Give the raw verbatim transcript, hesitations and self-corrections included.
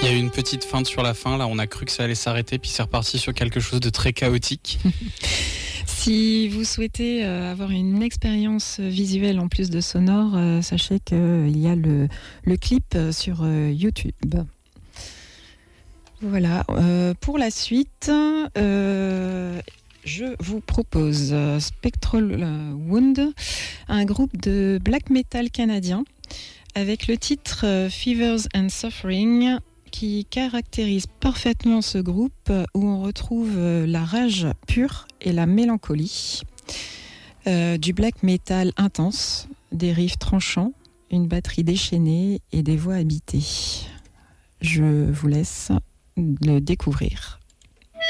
Il y a eu une petite feinte sur la fin, là on a cru que ça allait s'arrêter, puis c'est reparti sur quelque chose de très chaotique. Si vous souhaitez euh, avoir une expérience visuelle en plus de sonore, euh, sachez qu'il y a le, le clip sur euh, YouTube. Voilà, euh, pour la suite, euh, je vous propose Spectral Wound, un groupe de black metal canadien, avec le titre Fevers and Suffering, qui caractérise parfaitement ce groupe où on retrouve la rage pure et la mélancolie. Euh, du black metal intense, des riffs tranchants, une batterie déchaînée et des voix habitées. Je vous laisse le découvrir.